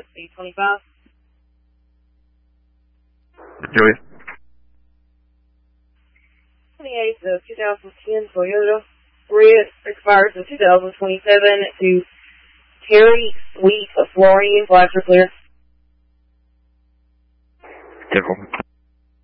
C25. Joey. 28th of 2010 Toyota Red expires in 2027 to Terry Sweet of Florian, flags are clear. 10-4.